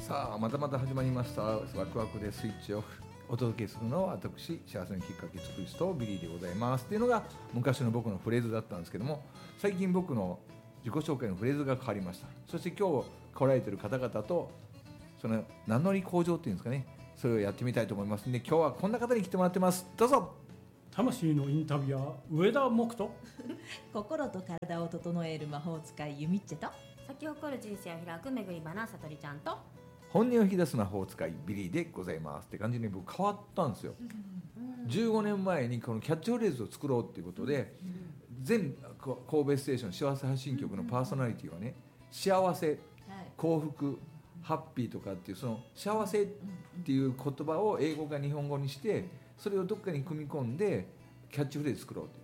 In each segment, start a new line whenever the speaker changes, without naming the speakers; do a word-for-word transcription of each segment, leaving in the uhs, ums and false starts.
さあまたまた始まりました。ワクワクでスイッチオフ。お届けするのは私、幸せのきっかけ作る人ビリーでございますっていうのが昔の僕のフレーズだったんですけども、最近僕の自己紹介のフレーズが変わりました。そして今日来られている方々とその名乗り向上っていうんですかね、それをやってみたいと思いますので、今日はこんな方に来てもらってます。どうぞ。
魂のインタビュアー上田木と
心と体を整える魔法使いゆみっちと
咲き誇る人生を開くめぐり花さとりちゃんと
本音を引き出す魔法使いビリーでございますって感じに僕変わったんですよ。じゅうごねんまえにこのキャッチフレーズを作ろうっていうことで、全神戸ステーション幸せ発信局のパーソナリティはね、幸せ、幸福、ハッピーとかっていうその幸せっていう言葉を英語か日本語にして、それをどっかに組み込んでキャッチフレーズ作ろうという。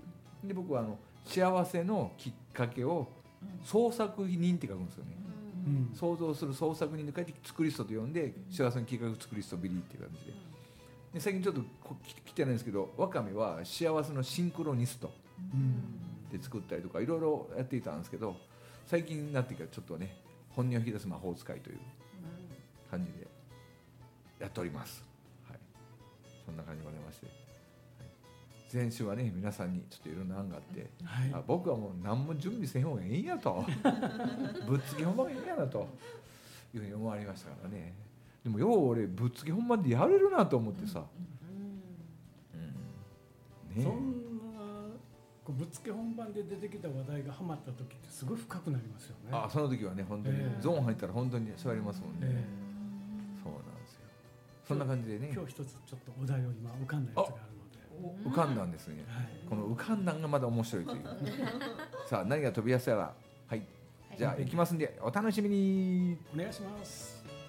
で僕はあの幸せのきっかけを創作人って書くんですよね。うん、想像する創作人で書いて作り人と呼んで、幸せのきっかけを作り人ビリーっていう感じで、で最近ちょっと来てないんですけど、ワカメは幸せのシンクロニストで作ったりとかいろいろやっていたんですけど、最近になってからちょっとね、本音を引き出す魔法使いという感じでやっております。はい、そんな感じでございまして、はい、先週はね皆さんにちょっといろんな案があって、はい、あ僕はもう何も準備せん方がいいんやとぶっつけ本番がいいんやなというふうに思われましたからね。でもよう俺ぶっつけ本番でやれるなと思ってさ、
うん、ね、そんなこうぶっつけ本番で出てきた話題がハマった時ってすごい深くなりますよね。
あその時はね本当に、えー、ゾーン入ったら本当に座りますもんね、えー、そうなんですよ。そんな感じでね、
今日一つちょっとお題を今浮かんだやつがあるので、
浮かんだんですね、はい、この浮かんだんがまだ面白いというさあ何が飛びやすいやら、はい、じゃあ行きますんでお楽しみに。
お願いします。